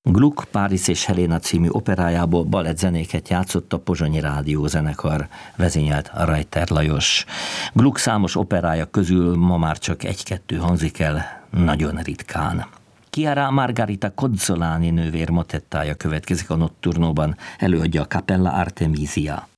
Gluck, Párizs és Helena című operájából balettzenéket játszott a Pozsonyi Rádiózenekar, vezényelt Reiter Lajos. Gluck számos operája közül ma már csak egy-kettő hangzik el, nagyon ritkán. Chiara Margarita Cozzolani nővér motettája következik a Notturnóban, előadja a Capella Artemisia.